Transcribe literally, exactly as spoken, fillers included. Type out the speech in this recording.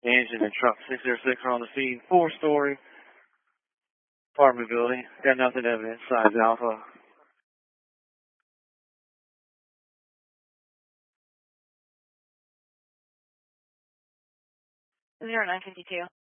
Engine and truck six zero six are on the scene. Four-story apartment building. Got nothing evident. Size Alpha. zero nine fifty-two.